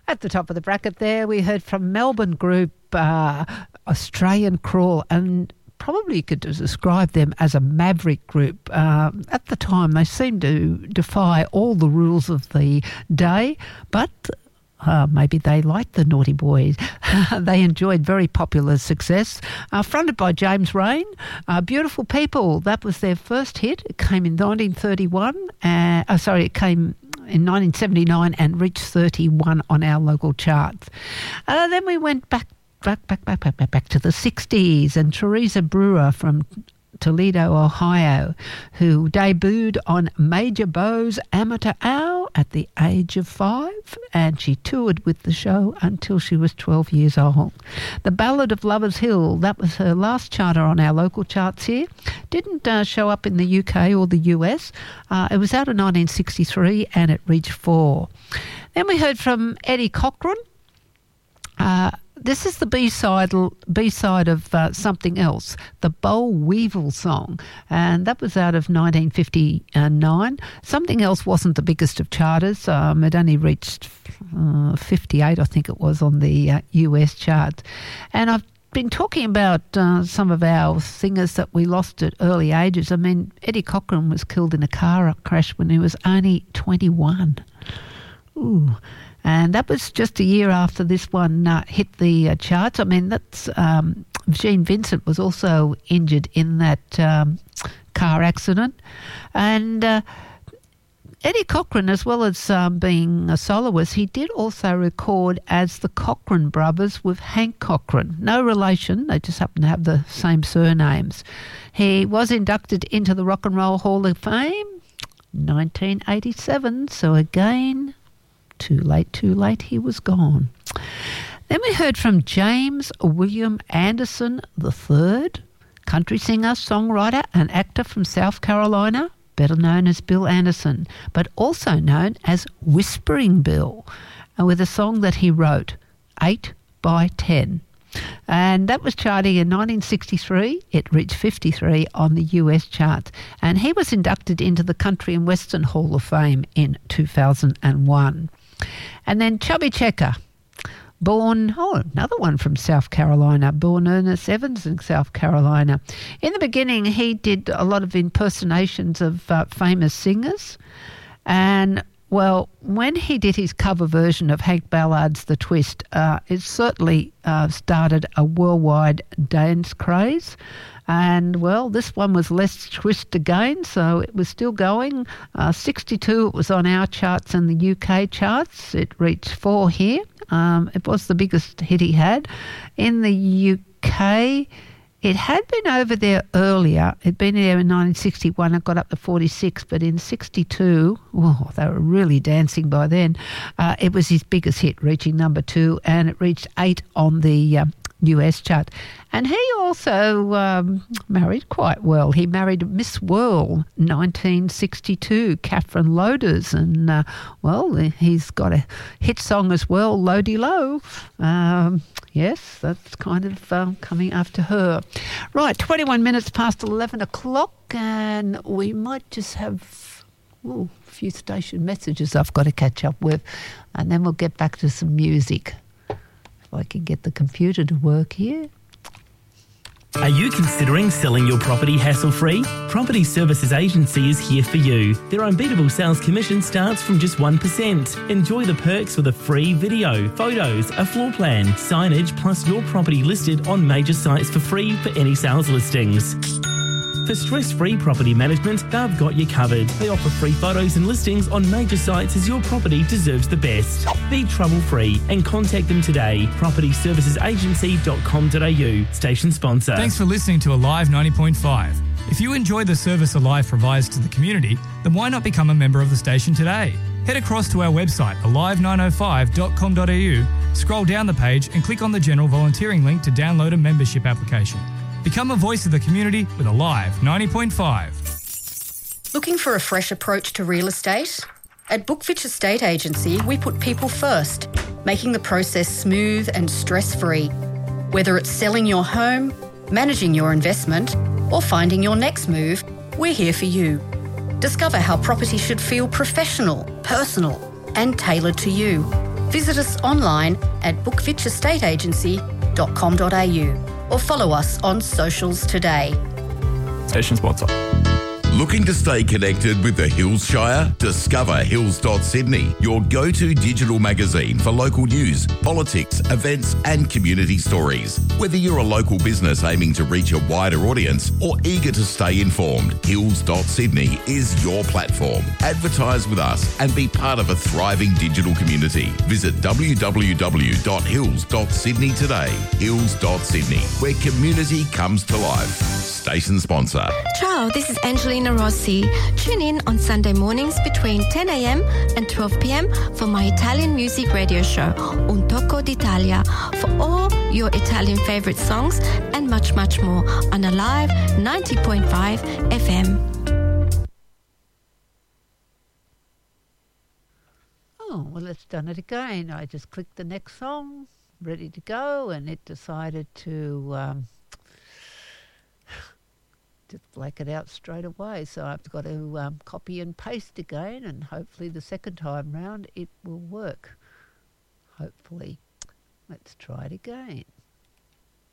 At the top of the bracket there, we heard from Melbourne group Australian Crawl, and probably you could describe them as a maverick group. At the time, they seemed to defy all the rules of the day, but maybe they liked the Naughty Boys. They enjoyed very popular success. Fronted by James Rain, Beautiful People, that was their first hit. It came in 1931. It came in 1979 and reached 31 on our local charts. Then we went back to the 60s, and Teresa Brewer from Toledo, Ohio, who debuted on Major Bow's Amateur Hour at the age of 5, and she toured with the show until she was 12 years old. The Ballad of Lover's Hill, that was her last charter on our local charts here. Didn't show up in the UK or the US. It was out in 1963 and it reached 4. Then we heard from Eddie Cochran. This is the B-side of Something Else, the Boll Weevil song, and that was out of 1959. Something Else wasn't the biggest of charters. It only reached 58, I think it was, on the US charts. And I've been talking about some of our singers that we lost at early ages. I mean, Eddie Cochran was killed in a car crash when he was only 21. Ooh. And that was just a year after this one hit the charts. I mean, that's Gene Vincent was also injured in that car accident. And Eddie Cochran, as well as being a soloist, he did also record as the Cochran Brothers with Hank Cochran. No relation, they just happen to have the same surnames. He was inducted into the Rock and Roll Hall of Fame 1987, so again, too late, he was gone. Then we heard from James William Anderson III, country singer, songwriter and actor from South Carolina, better known as Bill Anderson, but also known as Whispering Bill, with a song that he wrote, 8 by 10. And that was charting in 1963. It reached 53 on the US charts. And he was inducted into the Country and Western Hall of Fame in 2001. And then Chubby Checker, another one from South Carolina, born Ernest Evans in South Carolina. In the beginning, he did a lot of impersonations of famous singers. And, well, when he did his cover version of Hank Ballard's The Twist, it certainly started a worldwide dance craze. And, well, this one was Let's Twist Again, so it was still going. 62, it was on our charts and the UK charts. It reached 4 here. It was the biggest hit he had. In the UK, it had been over there earlier. It'd been there in 1961. It got up to 46, but in 62, they were really dancing by then. It was his biggest hit, reaching number 2, and it reached 8 on the US chart. And he also married quite well. He married Miss World 1962, Catherine Loaders, and he's got a hit song as well, Lodi Low. Yes, that's kind of coming after her. Right, 21 minutes past 11 o'clock, and we might just have a few station messages I've got to catch up with, and then we'll get back to some music. If I can get the computer to work here. Are you considering selling your property hassle-free? Property Services Agency is here for you. Their unbeatable sales commission starts from just 1%. Enjoy the perks with a free video, photos, a floor plan, signage, plus your property listed on major sites for free for any sales listings. For stress-free property management, they've got you covered. They offer free photos and listings on major sites as your property deserves the best. Be trouble-free and contact them today. propertyservicesagency.com.au. Station sponsor. Thanks for listening to Alive 90.5. If you enjoy the service Alive provides to the community, then why not become a member of the station today? Head across to our website, alive905.com.au, scroll down the page and click on the general volunteering link to download a membership application. Become a voice of the community with Alive 90.5. Looking for a fresh approach to real estate? At Bookfitch Estate Agency, we put people first, making the process smooth and stress-free. Whether it's selling your home, managing your investment, or finding your next move, we're here for you. Discover how property should feel professional, personal, and tailored to you. Visit us online at bookfitchestateagency.com.au or follow us on socials today. Station sponsor. Looking to stay connected with the Hills Shire? Discover Hills.Sydney, your go-to digital magazine for local news, politics, events and community stories. Whether you're a local business aiming to reach a wider audience or eager to stay informed, Hills.Sydney is your platform. Advertise with us and be part of a thriving digital community. Visit www.hills.sydney today. Hills.Sydney, where community comes to life. Station sponsor. Ciao, this is Angelina Rossi. Tune in on Sunday mornings between 10 a.m. and 12 p.m. for my Italian music radio show, Un Tocco d'Italia, for all your Italian favourite songs and much, much more on Alive 90.5 FM. Oh, well, it's done it again. I just clicked the next song, ready to go, and it decided to just black it out straight away. So I've got to copy and paste again, and hopefully the second time round it will work. Hopefully. Let's try it again.